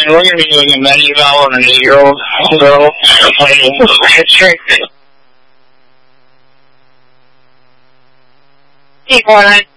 And we're going to be doing a med eval on an 8-year-old girl playing history. 849.